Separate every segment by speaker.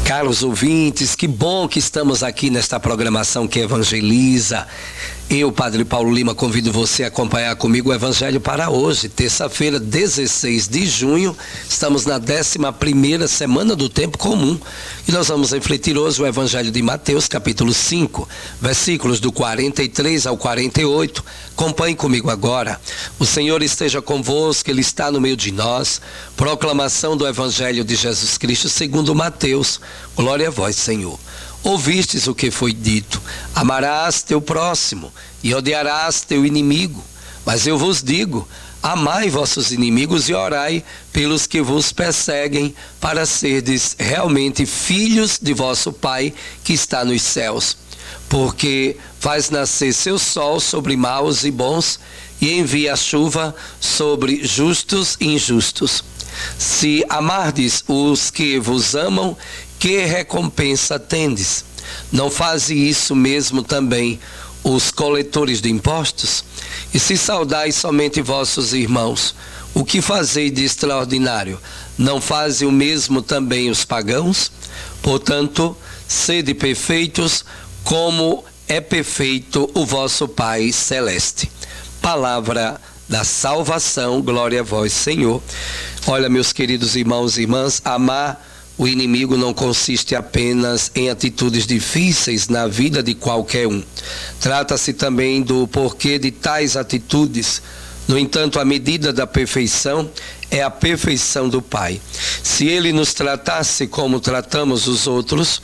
Speaker 1: Caros ouvintes, que bom que estamos aqui nesta programação que evangeliza. Eu, Padre Paulo Lima, convido você a acompanhar comigo o Evangelho para hoje, terça-feira, 16 de junho. Estamos na 11ª semana do tempo comum e nós vamos refletir hoje o Evangelho de Mateus, capítulo 5, versículos do 43 ao 48. Acompanhe comigo agora. O Senhor esteja convosco, Ele está no meio de nós. Proclamação do Evangelho de Jesus Cristo segundo Mateus. Glória a vós, Senhor. Ouvistes o que foi dito: amarás teu próximo e odiarás teu inimigo. Mas eu vos digo: amai vossos inimigos e orai pelos que vos perseguem, para serdes realmente filhos de vosso Pai que está nos céus. Porque faz nascer seu sol sobre maus e bons, e envia a chuva sobre justos e injustos. Se amardes os que vos amam, que recompensa tendes? Não fazem isso mesmo também os coletores de impostos? E se saudais somente vossos irmãos, o que fazeis de extraordinário? Não fazem o mesmo também os pagãos? Portanto, sede perfeitos, como é perfeito o vosso Pai Celeste. Palavra da salvação, glória a vós, Senhor. Olha, meus queridos irmãos e irmãs, amar o inimigo não consiste apenas em atitudes difíceis na vida de qualquer um. Trata-se também do porquê de tais atitudes. No entanto, a medida da perfeição é a perfeição do Pai. Se Ele nos tratasse como tratamos os outros,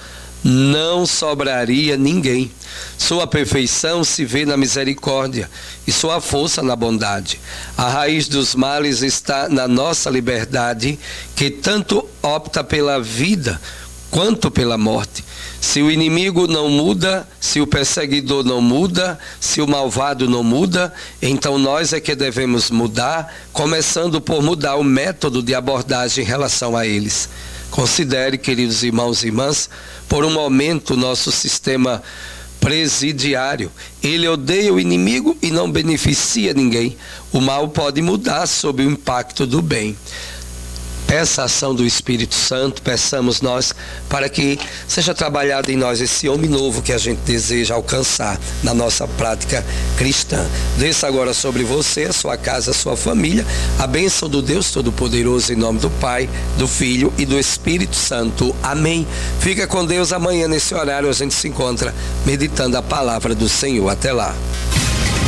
Speaker 1: não sobraria ninguém. Sua perfeição se vê na misericórdia e sua força na bondade. A raiz dos males está na nossa liberdade, que tanto opta pela vida quanto pela morte. Se o inimigo não muda, se o perseguidor não muda, se o malvado não muda, então nós é que devemos mudar, começando por mudar o método de abordagem em relação a eles. Considere, queridos irmãos e irmãs, por um momento o nosso sistema presidiário. Ele odeia o inimigo e não beneficia ninguém. O mal pode mudar sob o impacto do bem. Peça a ação do Espírito Santo, peçamos nós para que seja trabalhado em nós esse homem novo que a gente deseja alcançar na nossa prática cristã. Desça agora sobre você, a sua casa, a sua família, a bênção do Deus Todo-Poderoso em nome do Pai, do Filho e do Espírito Santo. Amém. Fica com Deus. Amanhã nesse horário a gente se encontra meditando a palavra do Senhor. Até lá.